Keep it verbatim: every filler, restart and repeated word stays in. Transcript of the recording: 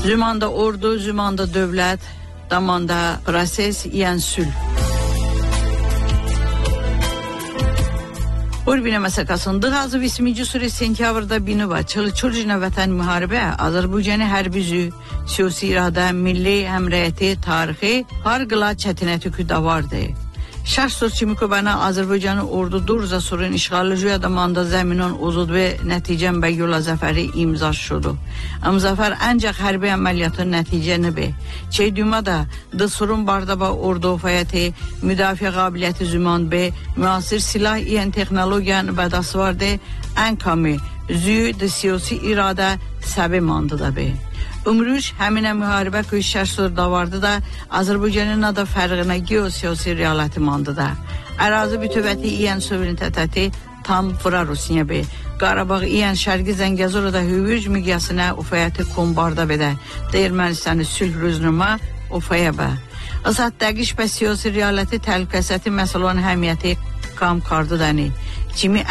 Zümanda ordu, zümanda dövlət, damanda proses, yəni sülh. Urbine məsəkasındıq azı yirmi suri sentyabrda binuva Çılçurcuna vətən müharibə Azərbaycanı hərbizü, siyasi iradə, milli həmrəyəti, tarixi har qıla çətinəti küdavardı. Şəxs sözçümü bana Azərbaycanı ordu durza surun işğalı jüya damanda zəminon uzud və nəticən bə yola zəfəri imza şudu. Am zəfər ancaq hərbi əməliyyatın nəticəni bə. Çey düymada da surun bardaba ordu fayəti, müdafiə qabiliyyəti züman bə, müasir silah iən texnologiyanı bədası vardı, ən kami, zü, da siyasi iradə səbi mandı da bə. Ömrüş həminə müharibə köyüşər da vardı da Azərbaycanın da fərqinə geosiyasi realiyyəti mandı da. Ərazi bütövəti iən suvereniteti tam vura Rusiya bə. Qarabağ iən şərqi Zəngəzur da hüvüc miqyasına ufayəti kombarda bədə. Ermənistanı sülh rüznuma ufaya bə. Azad dəqiş bə siyasi realiyyəti təhlükəsiyyəti məsələn həmiyyəti kam kardı dəni. Kimi